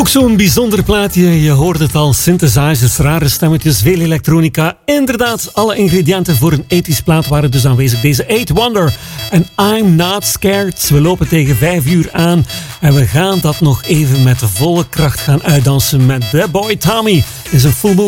Ook zo'n bijzonder plaatje. Je hoort het al, synthesizers, rare stemmetjes, veel elektronica. Inderdaad, alle ingrediënten voor een 80s plaat waren dus aanwezig. Deze 8 Wonder en I'm Not Scared. We lopen tegen 5 uur aan en we gaan dat nog even met volle kracht gaan uitdansen met The Boy Tommy in zijn Full Moon